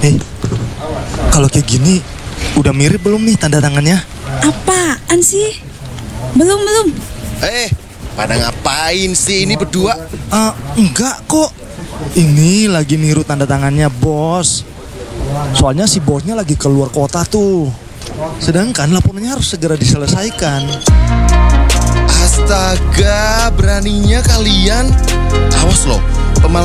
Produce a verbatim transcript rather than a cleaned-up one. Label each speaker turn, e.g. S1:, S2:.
S1: Eh, kalau kayak gini udah mirip belum nih tanda tangannya?
S2: Apaan sih? Belum, belum.
S3: Eh, pada ngapain sih ini berdua?
S1: Ah, enggak kok. Ini lagi niru tanda tangannya bos. Soalnya si bosnya lagi keluar kota tuh. Sedangkan laporannya harus segera diselesaikan.
S3: Astaga, beraninya kalian. Awas loh,